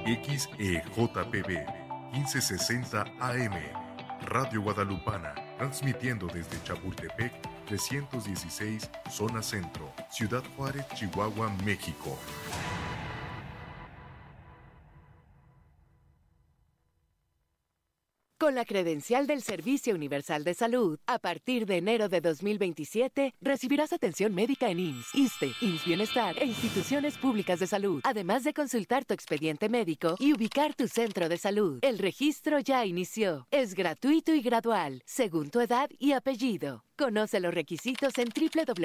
XEJPB 1560 AM, Radio Guadalupana, transmitiendo desde Chapultepec 316, Zona Centro, Ciudad Juárez, Chihuahua, México. Con la credencial del Servicio Universal de Salud, a partir de enero de 2027, recibirás atención médica en IMSS, ISSSTE, IMSS Bienestar e instituciones públicas de salud, además de consultar tu expediente médico y ubicar tu centro de salud. El registro ya inició. Es gratuito y gradual, según tu edad y apellido. Conoce los requisitos en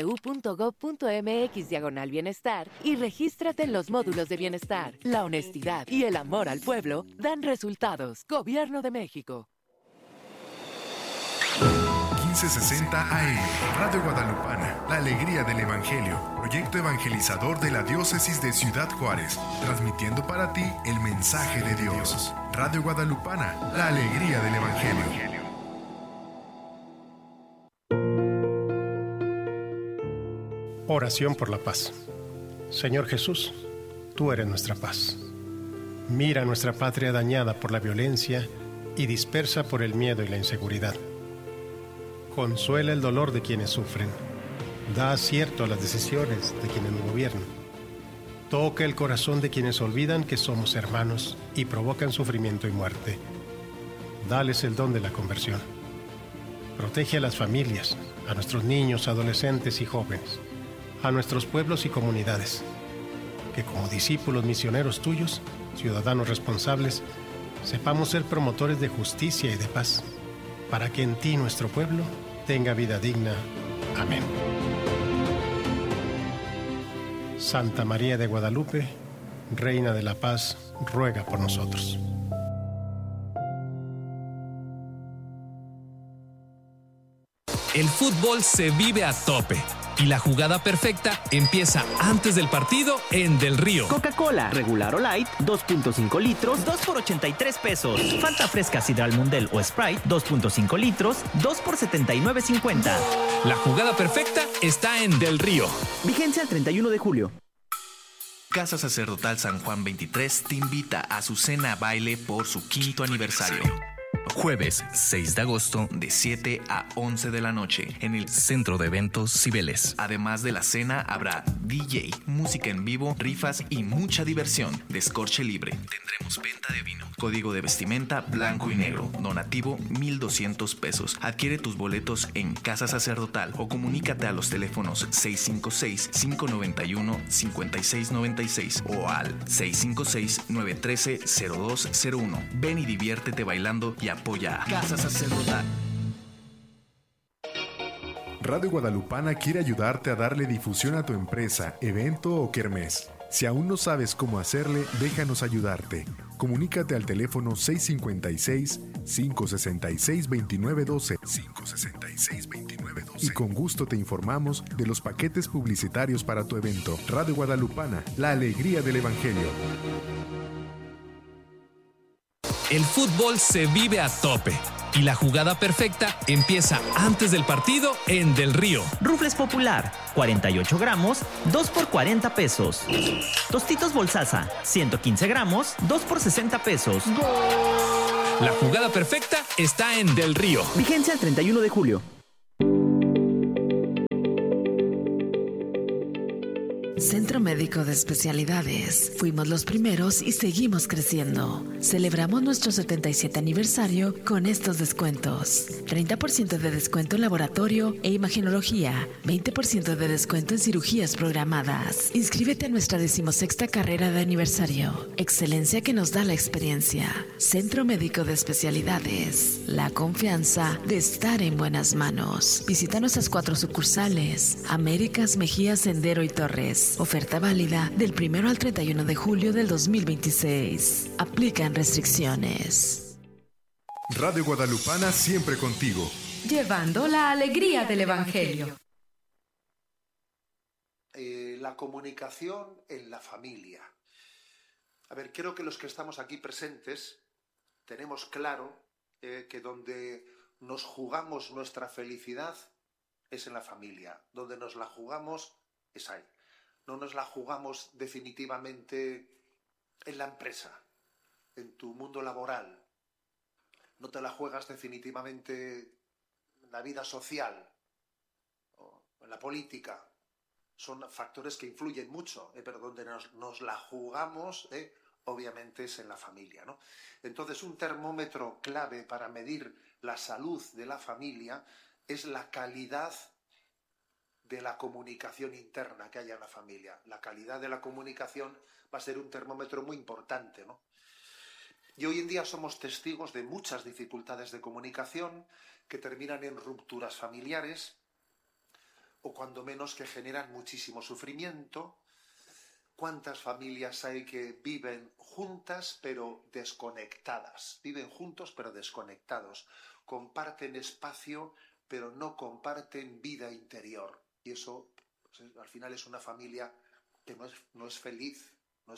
www.gov.mx/bienestar y regístrate en los módulos de bienestar. La honestidad y el amor al pueblo dan resultados. Gobierno de México. 1560 AM, Radio Guadalupana, la alegría del Evangelio, proyecto evangelizador de la diócesis de Ciudad Juárez, transmitiendo para ti el mensaje de Dios. Radio Guadalupana, la alegría del Evangelio. Oración por la paz. Señor Jesús, tú eres nuestra paz. Mira nuestra patria dañada por la violencia y dispersa por el miedo y la inseguridad. Consuela el dolor de quienes sufren. Da acierto a las decisiones de quienes nos gobiernan. Toca el corazón de quienes olvidan que somos hermanos y provocan sufrimiento y muerte. Dales el don de la conversión. Protege a las familias, a nuestros niños, adolescentes y jóvenes, a nuestros pueblos y comunidades, que como discípulos misioneros tuyos, ciudadanos responsables, sepamos ser promotores de justicia y de paz, para que en ti nuestro pueblo tenga vida digna. Amén. Santa María de Guadalupe, Reina de la Paz, ruega por nosotros. El fútbol se vive a tope y la jugada perfecta empieza antes del partido en Del Río. Coca-Cola, regular o light, 2.5 litros, 2 por 83 pesos. Fanta fresca Sidral Mundel o Sprite, 2.5 litros, 2 por 79.50. La jugada perfecta está en Del Río. Vigencia al 31 de julio. Casa Sacerdotal San Juan 23 te invita a su cena baile por su 5º aniversario. Jueves 6 de agosto de 7 a 11 de la noche en el Centro de Eventos Cibeles. Además de la cena habrá DJ, música en vivo, rifas y mucha diversión. Descorche libre. Tendremos venta de vino. Código de vestimenta blanco y negro. Donativo 1,200 pesos. Adquiere tus boletos en Casa Sacerdotal o comunícate a los teléfonos 656-591-5696 o al 656-913-0201. Ven y diviértete bailando y apoya a Casa Sacerdotal. Radio Guadalupana quiere ayudarte a darle difusión a tu empresa, evento o kermés. Si aún no sabes cómo hacerle, déjanos ayudarte. Comunícate al teléfono 656-566-2912 y con gusto te informamos de los paquetes publicitarios para tu evento. Radio Guadalupana, la alegría del Evangelio. El fútbol se vive a tope y la jugada perfecta empieza antes del partido en Del Río. Rufles Popular, 48 gramos, 2 por 40 pesos. Tostitos Bolsasa, 115 gramos, 2 por 60 pesos. La jugada perfecta está en Del Río. Vigencia al 31 de julio. Centro Médico de Especialidades. Fuimos los primeros y seguimos creciendo. Celebramos nuestro 77 aniversario con estos descuentos. 30% de descuento en laboratorio e imagenología. 20% de descuento en cirugías programadas. Inscríbete a nuestra 16ª carrera de aniversario. Excelencia que nos da la experiencia. Centro Médico de Especialidades. La confianza de estar en buenas manos. Visita nuestras 4 sucursales. Américas, Mejía, Sendero y Torres. Oferta válida del 1 al 31 de julio del 2026. Aplican restricciones. Radio Guadalupana siempre contigo. Llevando la alegría del Evangelio. La comunicación en la familia. A ver, creo que los que estamos aquí presentes tenemos claro que donde nos jugamos nuestra felicidad es en la familia. Donde nos la jugamos es ahí. No nos la jugamos definitivamente en la empresa, en tu mundo laboral, no te la juegas definitivamente en la vida social o en la política. Son factores que influyen mucho, pero donde nos la jugamos, obviamente es en la familia, ¿no? Entonces, un termómetro clave para medir la salud de la familia es la calidad de la comunicación interna que haya en la familia. La calidad de la comunicación va a ser un termómetro muy importante, ¿no? Y hoy en día somos testigos de muchas dificultades de comunicación que terminan en rupturas familiares o cuando menos que generan muchísimo sufrimiento. ¿Cuántas familias hay que viven juntas pero desconectadas? Viven juntos pero desconectados. Comparten espacio pero no comparten vida interior. Y eso, pues, al final es una familia que no es feliz, ¿no?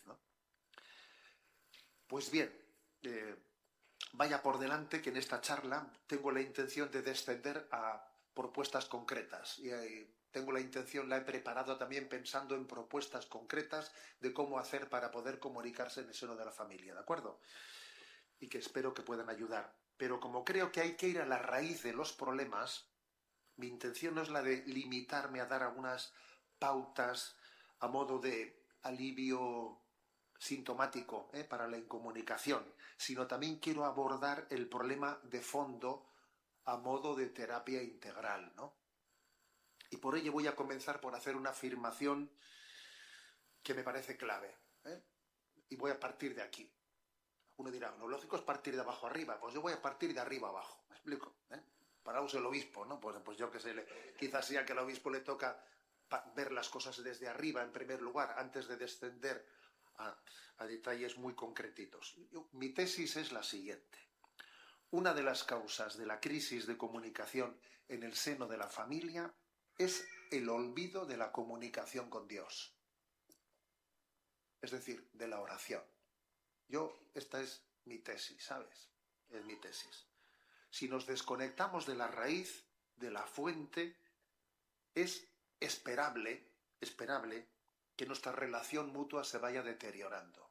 Pues bien, vaya por delante que en esta charla tengo la intención de descender a propuestas concretas. Y tengo la intención, la he preparado también pensando en propuestas concretas de cómo hacer para poder comunicarse en el seno de la familia, ¿de acuerdo? Y que espero que puedan ayudar. Pero como creo que hay que ir a la raíz de los problemas, mi intención no es la de limitarme a dar algunas pautas a modo de alivio sintomático para la incomunicación, sino también quiero abordar el problema de fondo a modo de terapia integral, ¿no? Y por ello voy a comenzar por hacer una afirmación que me parece clave, y voy a partir de aquí. Uno dirá, lo lógico es partir de abajo arriba. Pues yo voy a partir de arriba abajo. ¿Me explico? Paraos el obispo, ¿no? Pues yo qué sé, quizás sea que al obispo le toca ver las cosas desde arriba en primer lugar, antes de descender a detalles muy concretitos. Mi tesis es la siguiente. Una de las causas de la crisis de comunicación en el seno de la familia es el olvido de la comunicación con Dios. Es decir, de la oración. Esta es mi tesis, ¿sabes? Es mi tesis. Si nos desconectamos de la raíz, de la fuente, es esperable que nuestra relación mutua se vaya deteriorando.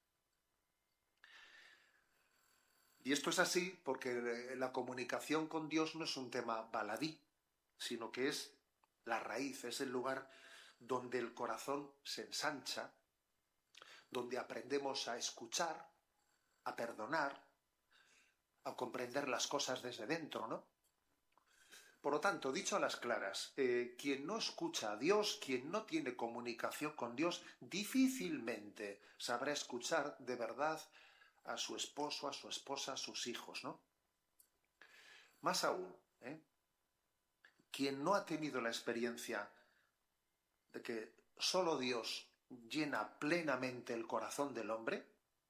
Y esto es así porque la comunicación con Dios no es un tema baladí, sino que es la raíz, es el lugar donde el corazón se ensancha, donde aprendemos a escuchar, a perdonar, a comprender las cosas desde dentro, ¿no? Por lo tanto, dicho a las claras, quien no escucha a Dios, quien no tiene comunicación con Dios, difícilmente sabrá escuchar de verdad a su esposo, a su esposa, a sus hijos, ¿no? Más aún, quien no ha tenido la experiencia de que solo Dios llena plenamente el corazón del hombre,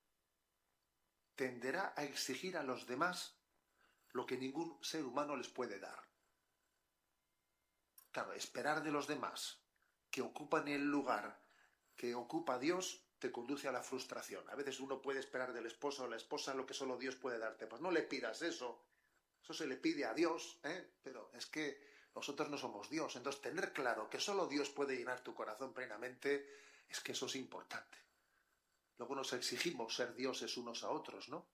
tenderá a exigir a los demás lo que ningún ser humano les puede dar. Claro, esperar de los demás que ocupan el lugar que ocupa Dios te conduce a la frustración. A veces uno puede esperar del esposo o la esposa lo que solo Dios puede darte. Pues no le pidas eso. Eso se le pide a Dios, pero es que nosotros no somos Dios. Entonces, tener claro que solo Dios puede llenar tu corazón plenamente, es que eso es importante. Luego nos exigimos ser dioses unos a otros, ¿no?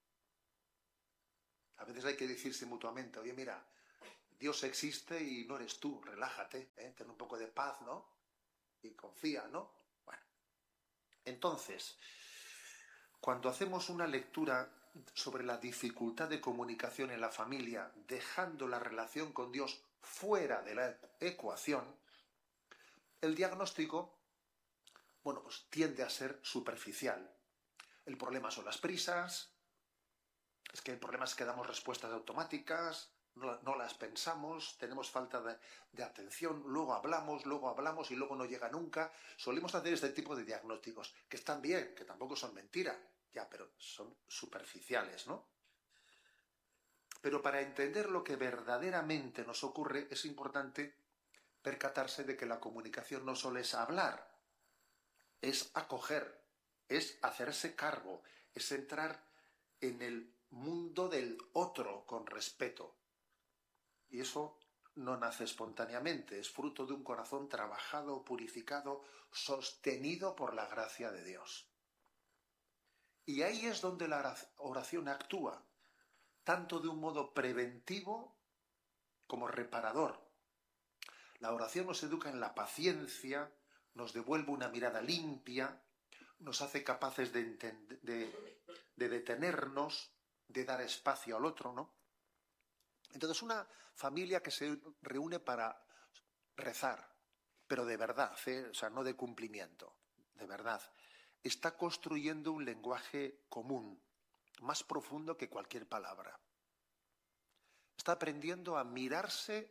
A veces hay que decirse mutuamente, oye, mira, Dios existe y no eres tú, relájate, ten un poco de paz, ¿no? Y confía, ¿no? Bueno, entonces, cuando hacemos una lectura sobre la dificultad de comunicación en la familia, dejando la relación con Dios fuera de la ecuación, el diagnóstico, pues tiende a ser superficial. El problema son las prisas, es que el problema es que damos respuestas automáticas, no las pensamos, tenemos falta de atención, luego hablamos y luego no llega nunca. Solemos hacer este tipo de diagnósticos, que están bien, que tampoco son mentira, ya, pero son superficiales, ¿no? Pero para entender lo que verdaderamente nos ocurre es importante percatarse de que la comunicación no solo es hablar, es acoger, es hacerse cargo, es entrar en el mundo del otro con respeto. Y eso no nace espontáneamente, es fruto de un corazón trabajado, purificado, sostenido por la gracia de Dios. Y ahí es donde la oración actúa, tanto de un modo preventivo como reparador. La oración nos educa en la paciencia, nos devuelve una mirada limpia, nos hace capaces de detenernos, de dar espacio al otro, ¿no? Entonces, una familia que se reúne para rezar, pero de verdad, o sea, no de cumplimiento, de verdad, está construyendo un lenguaje común, más profundo que cualquier palabra. Está aprendiendo a mirarse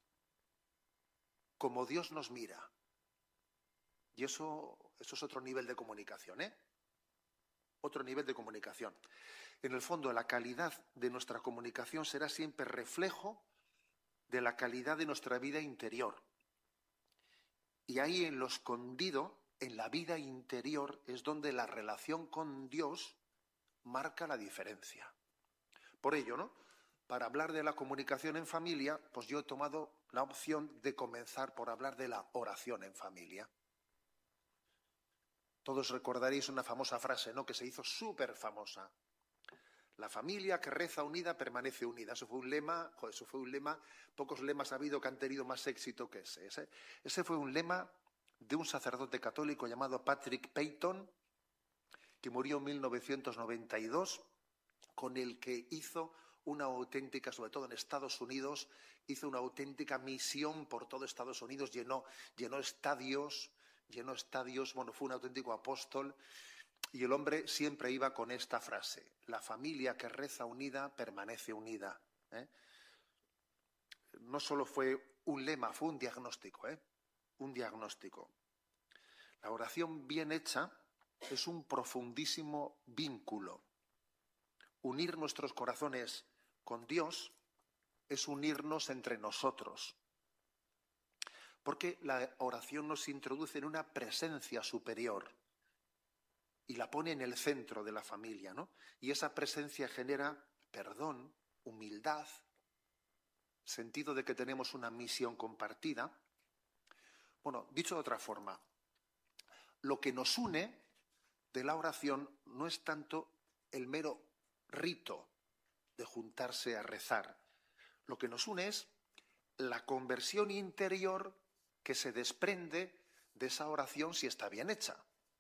como Dios nos mira. Y eso es otro nivel de comunicación, ¿eh? Otro nivel de comunicación. En el fondo, la calidad de nuestra comunicación será siempre reflejo de la calidad de nuestra vida interior. Y ahí en lo escondido, en la vida interior, es donde la relación con Dios marca la diferencia. Por ello, ¿no? Para hablar de la comunicación en familia, pues yo he tomado la opción de comenzar por hablar de la oración en familia. Todos recordaréis una famosa frase, ¿no?, que se hizo súper famosa. La familia que reza unida permanece unida. Eso fue un lema, pocos lemas ha habido que han tenido más éxito que ese. Ese fue un lema de un sacerdote católico llamado Patrick Peyton, que murió en 1992, con el que hizo una auténtica, sobre todo en Estados Unidos, hizo una auténtica misión por todo Estados Unidos, llenó estadios, bueno, fue un auténtico apóstol, y el hombre siempre iba con esta frase: la familia que reza unida permanece unida, ¿eh? No solo fue un lema, fue un diagnóstico, un diagnóstico. La oración bien hecha es un profundísimo vínculo. Unir nuestros corazones con Dios es unirnos entre nosotros. Porque la oración nos introduce en una presencia superior y la pone en el centro de la familia, ¿no? Y esa presencia genera perdón, humildad, sentido de que tenemos una misión compartida. Bueno, dicho de otra forma, lo que nos une de la oración no es tanto el mero rito de juntarse a rezar. Lo que nos une es la conversión interior que se desprende de esa oración si está bien hecha.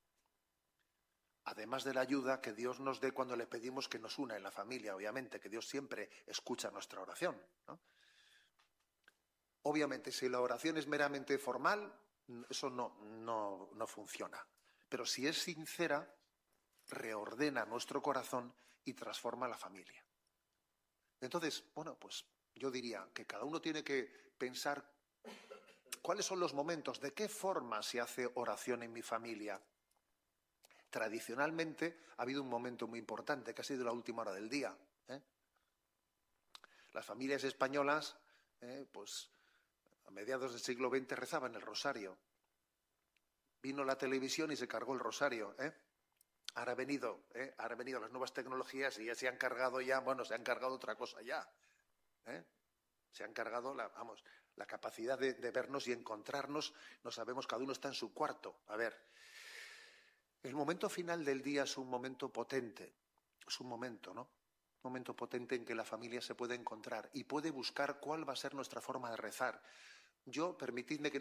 Además de la ayuda que Dios nos dé cuando le pedimos que nos una en la familia, obviamente, que Dios siempre escucha nuestra oración, ¿no? Obviamente, si la oración es meramente formal, eso no funciona. Pero si es sincera, reordena nuestro corazón y transforma la familia. Entonces, bueno, pues yo diría que cada uno tiene que pensar cuáles son los momentos, de qué forma se hace oración en mi familia. Tradicionalmente ha habido un momento muy importante, que ha sido la última hora del día, ¿eh? Las familias españolas, pues a mediados del siglo XX rezaban el rosario. Vino la televisión y se cargó el rosario, ¿eh? Ahora han venido las nuevas tecnologías y ya se han cargado otra cosa ya, ¿eh? Se han cargado la capacidad de vernos y encontrarnos. No sabemos, cada uno está en su cuarto. A ver, el momento final del día es un momento potente, es un momento, ¿no? Un momento potente en que la familia se puede encontrar y puede buscar cuál va a ser nuestra forma de rezar. Yo, permitidme que